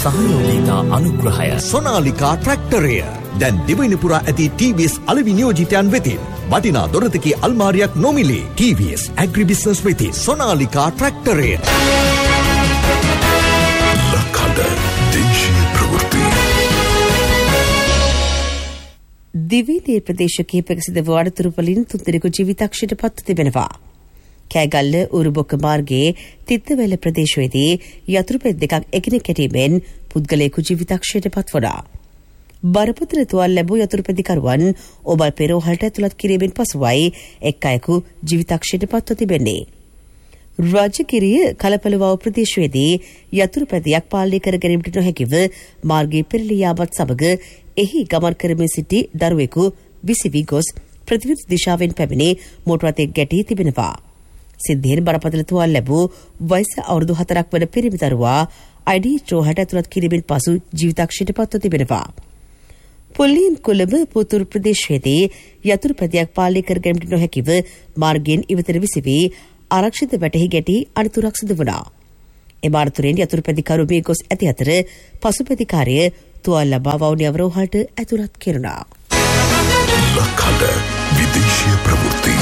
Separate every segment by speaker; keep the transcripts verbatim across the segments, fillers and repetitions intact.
Speaker 1: සහයෝගීතා අනුග්‍රහය.
Speaker 2: සොනාලිකා ට්‍රැක්ටරය දැන් දිවයින පුරා ඇති ටී වී එස් අලෙවි නියෝජිතයන් වෙතින් වටිනා දොරතකී අල්මාරියක් නොමිලේ. ටී වී එස් ඇග්‍රි බිස්නස් වෙතින් සොනාලිකා ට්‍රැක්ටරය.
Speaker 3: ලක්හඬ දේශීය ප්‍රවෘත්ති.
Speaker 4: දිවයිනේ ප්‍රදේශ කිහිපයක සිද වඩතුරු වලින් තුන්දෙනෙකු ජීවිතක්ෂයට පත්ව තිබෙනවා. කෑගල්ල උරුබොක්ක මාර්ගයේ තිත්තවැල ප්‍රදේශයේදී යතුරු පෙත් දෙකක් එකිනෙක කැටීමෙන් පුද්ගලයෙකු ජීවිතක්ෂයට පත්වනා. බරපතල තුවාල ලැබූ යතුරු පෙදිකරුවන් ඔබල් පෙරෝහලට ඇතුළත් කිරීමෙන් පසුවයි එක් අයෙකු ජීවිතක්ෂයට පත්ව තිබෙන්නේ. රාජකිරිය කලපලවාව ප්‍රදේශයේදී යතුරු පැදියක් පාලනය කර ගැනීමට නොහැකිව මාර්ගයේ පෙරළී යාමත් සමග එහි ගමන් කරමින් සිටි දරුවෙකු විසිවී ගොස් ප්‍රතිවිරුද්ධ දිශාවෙන් පැමිණි මෝටර රථයක ගැටී තිබෙනවා. සිද්ධියෙන් බරපතල තුවාල ලැබූ වයස අවුරුදු හතරක් වන පිරිමි දරුවා අයිඩී රෝහලට ඇතුළත් කිරීමෙන් පසු ජීවිතක්ෂයට පත්ව තිබෙනවා. පොල්ලින් කොළඹ පුතුරු ප්‍රදේශයේදී යතුරු පැදියක් පාලනය කර ගැනීමට නොහැකිව මාර්ගයෙන් ඉවතට විසිවී ආරක්ෂිත වැටෙහි ගැටි අනතුරක් සිදු වුණා. එම අනතුරෙන් යතුරු පැදිකරු මිය ගොස් ඇති අතර පසුපැදිකාරය තුවාල ලබා වවුනියව රෝහලට ඇතුළත් කෙරුණා.
Speaker 3: ලක්හඬ විදේශීය ප්‍රවෘත්ති.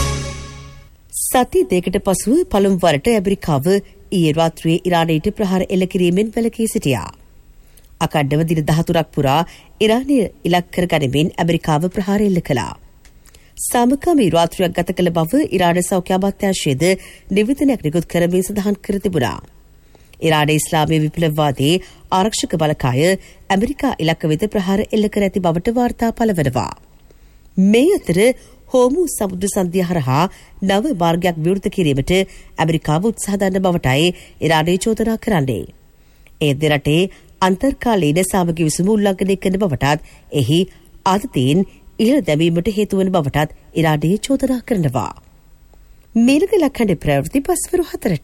Speaker 4: සති දෙකට පසුව පළමු වරට ඇමරිකාව ඊයේ රාත්‍රියේ ඉරානයට ප්‍රහාර එල්ල කිරීමෙන් වැළකී සිටියා. අකණ්ඩව දින දහතුනක් පුරා ඉරානය ඉලක්ක කර ගනිමින් ඇමරිකාව ප්‍රහාර එල්ල කළා. සාමකාමී රාත්‍රියක් ගත කළ බව ඉරාන සෞඛ්‍ය අමාත්‍යාංශයේද නිවේදනයක් නිකුත් කරමින් සඳහන් කර තිබුණා. ඉරානයේ ඉස්ලාමීය විප්ලවවාදී ආරක්ෂක බලකාය ඇමරිකා ඉලක්ක වෙත ප්‍රහාර එල්ල කර ඇති බවට වාර්තා පළවනවා. මේ අතර හෝමු සමුද්‍ර සන්ධිය හරහා නව මාර්ගයක් විවෘත කිරීමට ඇමරිකාව උත්සාහ දරන බවටයි ඉරානය චෝදනා කරන්නේ. ඒ දෙරටේ අන්තර්කාලීන සාමගිය විසුම උල්ලංඝනය කරන බවටත් එහි ආතතීන් ඉහළ දැමීමට හේතු වන බවටත් ඉරානය චෝදනා කරනවා. මේලක ලක්හඬ ප්‍රවෘත්ති පස්වරු හතරට.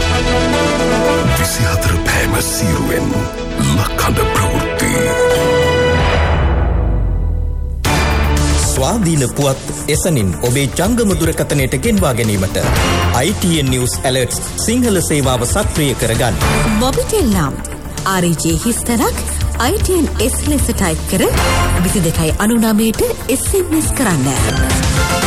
Speaker 3: විසිහතර පෑම සීරුවෙන් ලක්හඬ ප්‍රවෘත්ති.
Speaker 1: ස්වාධීන පුවත් එසනින් ඔබේ ජංගම දුරකථනයට ගෙන්වා ගැනීමට I T N News Alerts Sinhala සේවාව සක්‍රිය කරගන්න.
Speaker 5: මොබිටෙල් නම් R J හිස්තරක් I T N S ලෙස ටයිප් කර විසි දෙකයි අනු නවයට S M S කරන්න.